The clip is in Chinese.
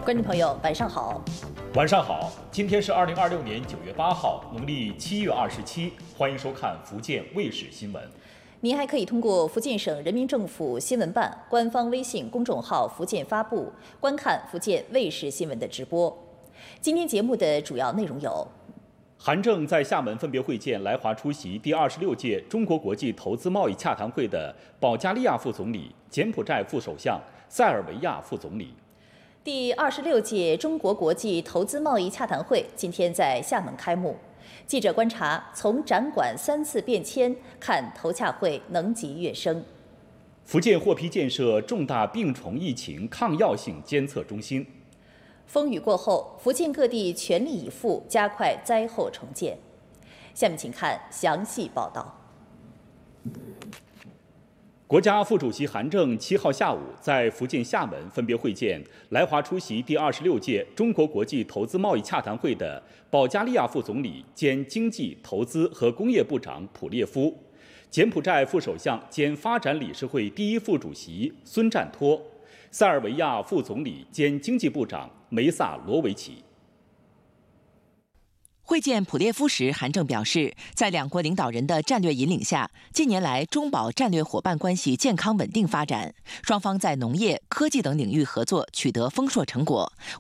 观众朋友，晚上好。 晚上好，今天是2026年9月8号，农历7月27，欢迎收看福建卫视新闻。 您还可以通过福建省人民政府新闻办官方微信公众号“福建发布”观看福建卫视新闻的直播。今天节目的主要内容有： 韩正在厦门分别会见来华出席第26届中国国际投资贸易洽谈会的保加利亚副总理、柬埔寨副首相、塞尔维亚副总理。 第26届中国国际投资贸易洽谈会今天在厦门开幕。记者观察，从展馆3次变迁看，投洽会能级跃升。 福建获批建设重大病虫疫情抗药性监测中心。 风雨过后，福建各地全力以赴加快灾后重建。下面请看详细报道。 国家副主席韩正7号下午在福建厦门分别会见来华出席第26届中国国际投资贸易洽谈会的保加利亚副总理兼经济、投资和工业部长普列夫、柬埔寨副首相兼发展理事会第1副主席孙占托、塞尔维亚副总理兼经济部长梅萨罗维奇。 会见普列夫时，韩正表示，在两国领导人的战略引领下，近年来中保战略伙伴关系健康稳定发展，双方在农业、科技等领域合作取得丰硕成果，